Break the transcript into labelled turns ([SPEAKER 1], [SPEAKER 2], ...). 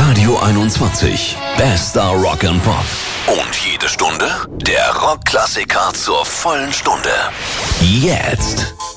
[SPEAKER 1] Radio 21. Bester Rock and Pop. Und jede Stunde der Rockklassiker zur vollen Stunde. Jetzt.